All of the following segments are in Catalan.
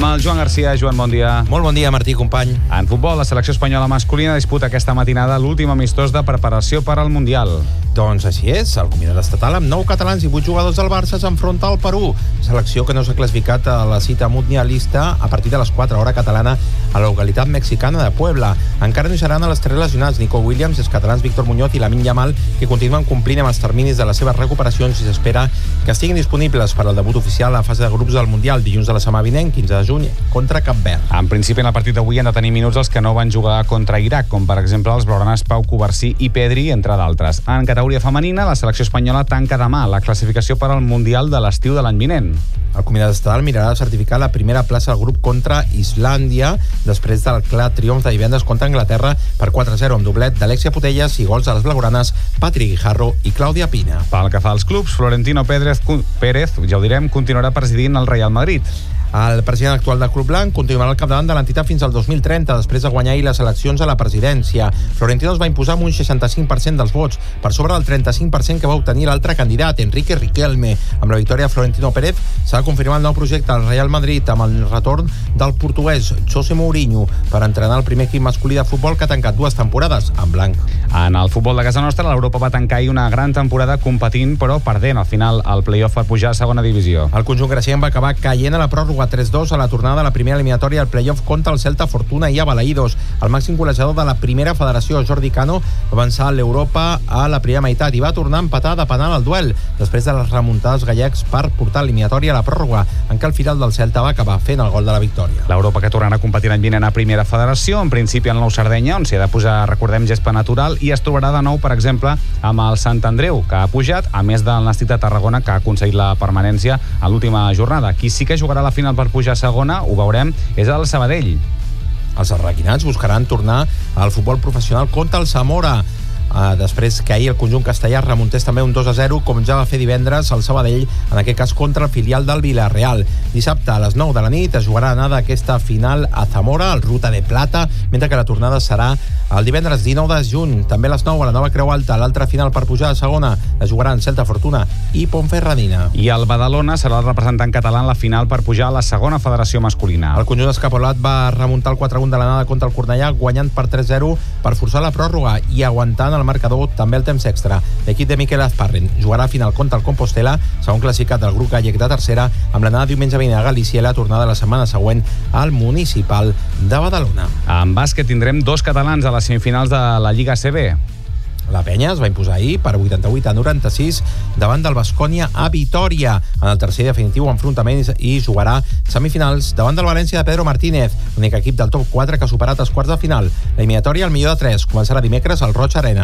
Amb el Joan Garcia. Joan, bon dia. Molt bon dia, Martí, company. En futbol, la selecció espanyola masculina disputa aquesta matinada l'últim amistós de preparació per al Mundial. Doncs així és, el comitat estatal amb 9 catalans i 8 jugadors del Barça s'enfronta al Perú, selecció que no s'ha classificat a la cita mundialista a partir de les 4 hora catalana a la localitat mexicana de Puebla. Encara no hi seran a les 3 lesionats Nico Williams, els catalans Víctor Muñoz i Lamine Yamal, que continuen complint amb els terminis de les seves recuperacions i s'espera que estiguin disponibles per al debut oficial a la fase de grups del Mundial dilluns de la setmana vinent, 15 de juny, contra Cap Verd. En principi, en el partit d'avui han de tenir minuts els que no van jugar contra Iraq, com per exemple els blaugranes Pau Covarsí i Pedri, entre d'altres. En categoria femenina, la selecció espanyola tanca demà la classificació per al Mundial de l'estiu de l'any vinent. El comitat estatal mirarà de certificar la primera plaça del grup contra Islàndia després del clar triomf de divendres contra Anglaterra per 4-0 amb doblet d'Alexia Putellas i gols de les blaugranes Patrick Guijarro i Clàudia Pina. Pel que fa als clubs, Florentino Pérez, ja ho direm, continuarà presidint el Real Madrid. El president actual del Club Blanc continuarà al capdavant de l'entitat fins al 2030, després de guanyar ahir les eleccions a la presidència. Florentino es va imposar amb un 65% dels vots, per sobre del 35% que va obtenir l'altre candidat, Enrique Riquelme. Amb la victòria de Florentino Pérez s'ha de confirmar el nou projecte al Real Madrid amb el retorn del portuguès José Mourinho per entrenar el primer equip masculí de futbol que ha tancat 2 temporades en blanc. En el futbol de casa nostra, l'Europa va tancar ahir una gran temporada competint, però perdent al final el play-off per pujar a segona divisió. El conjunt gracienc va acabar caient a la pròrroga 3-2 a la tornada de la primera eliminatòria al play-off contra el Celta Fortuna i a Balaïdos. El màxim golejador de la primera federació, Jordi Cano, va avançar a l'Europa a la primera meitat i va tornar a empatar de penal al duel, després de les remuntades gallecs per portar l'eliminatòria a la pròrroga, en què el final del Celta va acabar fent el gol de la victòria. L'Europa que tornarà a competir l'any vinent a primera federació, en principi al Nou Sardenya, on s'hi ha de posar, recordem, gespa natural, i es trobarà de nou, per exemple, amb el Sant Andreu, que ha pujat, a més del Nàstic de Tarragona, que ha aconseguit la permanència a l'última jornada. Qui sí que jugarà la final per pujar a segona, ho veurem, és el Sabadell. Els arraquinats buscaran tornar al futbol professional contra el Zamora, després que ahir el conjunt castellà remuntés també un 2-0, com ja va fer divendres el Sabadell, en aquest cas contra el filial del Villarreal. Dissabte a les 9 de la nit es jugarà l'anada d'aquesta final a Zamora, al Ruta de Plata, mentre que la tornada serà el divendres 19 de juny, també a les 9 a la Nova Creu Alta. L'altra final per pujar a segona la jugaran Celta Fortuna i Ponferradina. I el Badalona serà el representant català en la final per pujar a la segona federació masculina. El conjunt escapolat va remuntar el 4-1 de l'anada contra el Cornellà, guanyant per 3-0 per forçar la pròrroga i aguantant el marcador també el temps extra. L'equip de Miquel Azparren jugarà a final contra el Compostela, segon classificat del grup gallec de tercera, amb l'anada diumenge vinent a Galícia i la tornada la setmana següent al Municipal de Badalona. En bàsquet tindrem 2 catalans a les semifinals de la Lliga ACB. La Penya es va imposar ahir per 88-96 davant del Baskonia a Vitòria en el tercer i definitiu enfrontament i jugarà semifinals davant del València de Pedro Martínez, l'únic equip del top 4 que ha superat els quarts de final. L'eliminatòria al millor de 3 començarà dimecres al Roig Arena.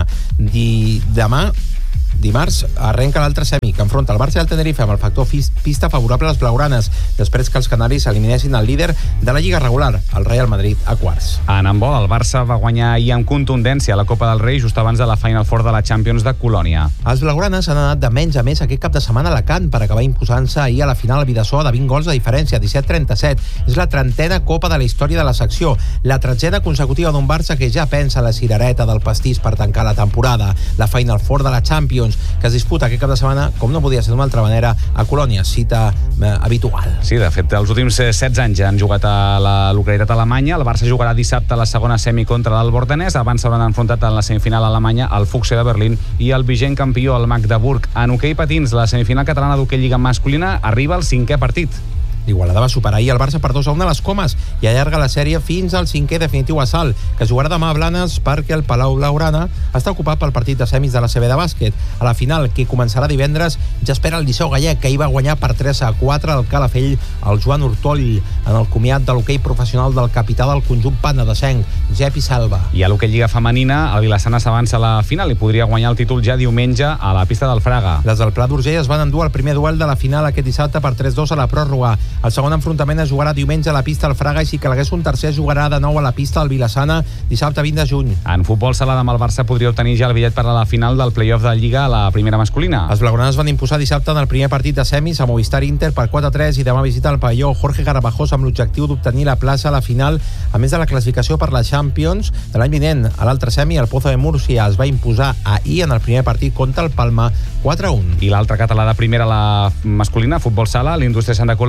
Dimarts arrenca l'altre semi, que enfronta el Barça i el Tenerife amb el factor pista favorable a les blaugranes, després que els canaris eliminessin el líder de la Lliga regular, el Real Madrid, a quarts. En handbol, el Barça va guanyar ahir amb contundència a la Copa del Rei just abans de la Final Four de la Champions de Colònia. Els blaugranes han anat de menys a més aquest cap de setmana a Alacant per acabar imposant-se ahir a la final al Bidasoa de 20 gols de diferència, 17-37. És la 30a Copa de la història de la secció, la 13a consecutiva d'un Barça que ja pensa la cirereta del pastís per tancar la temporada, la Final Four de la Champions, que es disputa aquest cap de setmana, com no podia ser d'una altra manera, a Colònia, cita habitual. Sí, de fet, els últims 16 anys han jugat a la localitat alemanya. El Barça jugarà dissabte a la segona semi contra l'Albor danès. Abans s'hauran enfrontat en la semifinal alemanya el Fuchse de Berlín i el vigent campió, el Magdeburg. En hoquei patins, la semifinal catalana d'hoquei lliga masculina arriba al 5è partit. L'Igualada va superar ahir el Barça per 2-1 a les Comes i allarga la sèrie fins al 5è definitiu assalt, que jugarà demà a Blanes perquè el Palau Blaugrana està ocupat pel partit de semis de la CB de bàsquet. A la final, que començarà divendres, ja espera el Liceu Gallec, que ahir va guanyar per 3-4 al Calafell el Joan Hurtoll en el comiat de l'hoquei professional del capità del conjunt penedesenc, Jepi Salva. I a l'hoquei lliga femenina, el Vilassana s'avança a la final i podria guanyar el títol ja diumenge a la pista del Fraga. Les del Pla d'Urgell es van endur el primer duel de la final aquest dissabte per 3-2 a la pròrroga. El segon enfrontament es jugarà diumenge a la pista del Fraga i si calgués un tercer jugarà de nou a la pista del Vilassana dissabte 20 de juny. En futbol sala demà el Barça podria obtenir ja el bitllet per a la final del play-off de Lliga a la primera masculina. Els blaugranes van imposar dissabte en el primer partit de semis a Movistar Inter per 4-3 i demà visita el pavelló Jorge Garabajós amb l'objectiu d'obtenir la plaça a la final, a més de la classificació per la Champions de l'any vinent. A l'altre semi, el Pozo de Múrcia es va imposar ahir en el primer partit contra el Palma 4-1. I l'altre català de primera, la masculina, futbol sala, l'Indústria Santa Coloma, ha presentat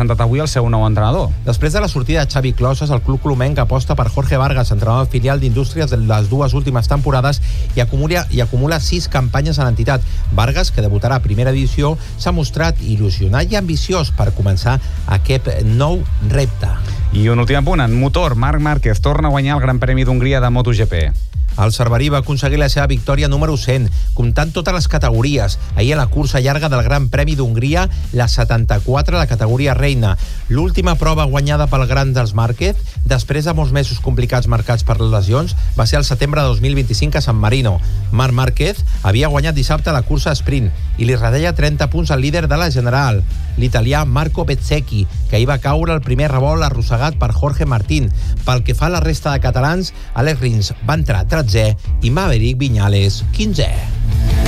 presentat avui el seu nou entrenador. Després de la sortida de Xavi Closas, el club colomenc aposta per Jorge Vargas, entrenador filial d'Indústries de les dues últimes temporades i acumula 6 campanyes a l'entitat. Vargas, que debutarà a primera divisió, s'ha mostrat il·lusionat i ambiciós per començar aquest nou repte. I un últim apunt, en motor, Marc Márquez torna a guanyar el Gran Premi d'Hongria de MotoGP. El cerverí va aconseguir la seva victòria número 100, comptant totes les categories. Ahir a la cursa llarga del Gran Premi d'Hongria, la 74, la categoria reina. L'última prova guanyada pel Gran dels Márquez, després de molts mesos complicats marcats per les lesions, va ser el setembre de 2025 a San Marino. Marc Márquez havia guanyat dissabte la cursa sprint i li redeia 30 punts al líder de la general, l'italià Marco Bezzecchi, que hi va caure el primer revolt arrossegat per Jorge Martín. Pel que fa a la resta de catalans, Alex Rins va entrar 13è i Maverick Viñales 15è.